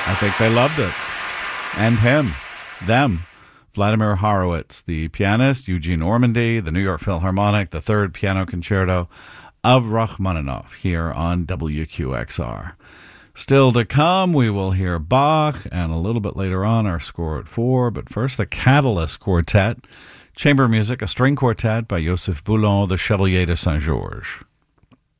I think they loved it. And him. Them. Vladimir Horowitz, the pianist, Eugene Ormandy, the New York Philharmonic, the third piano concerto of Rachmaninoff here on WQXR. Still to come, we will hear Bach, and a little bit later on, our score at 4. But first, the Catalyst Quartet, chamber music, a string quartet by Joseph Boulon, the Chevalier de Saint-Georges.